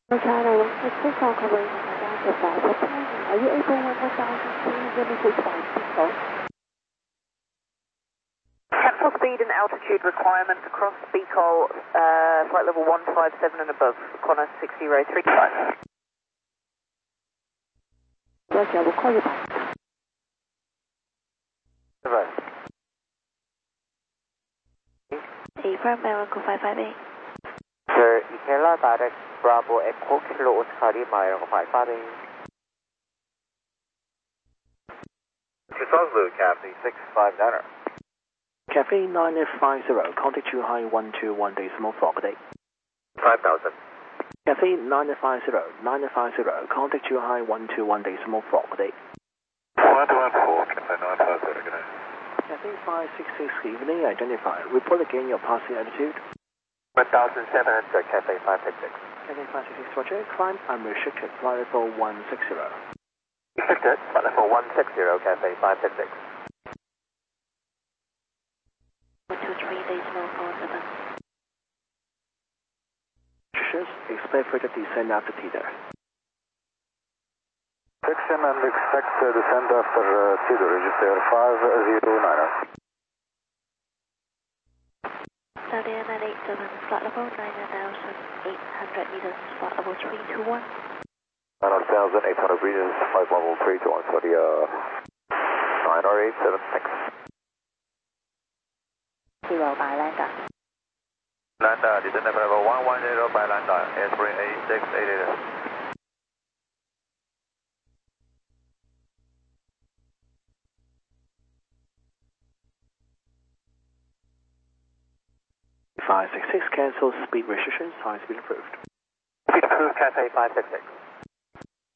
China 166 call covering Delta 5 for planning. Are you able when 1000 limited by Pico? Capital speed and altitude requirements across Beacol, flight level 157 and above, Qantas 6035. Roger, we'll call you back. Right. Affirm, America 558. Sir, Ikela direct Bravo Echo Kilo Oscar Lima 558. Zulu, Cathay 659er. Cathay 950, contact you high 121 decimal 4, good day. 5000. Cathay 950, contact you high 121 decimal 4, good day. 1214, Cathay 950, good day. Cathay 566, evening, identify. Report again your passing altitude. 1700, Cathay 566. Cathay 566, roger, climb unrestricted, flight level 160. Restricted, flight level 160, Cathay 566. 123 decimal 47. Expect further descent after Peter. Section and expect descent after Cedar, register 509. Saudia 987, flight level 9,800 meters, flight level 321. 9,800 meters, flight level 321, Saudia 9R876. 0 by Landa. Landa, descent level 110 by Landa, airspring 8688. 566, cancel speed restrictions, high speed approved. Speed approved, Cathay 566.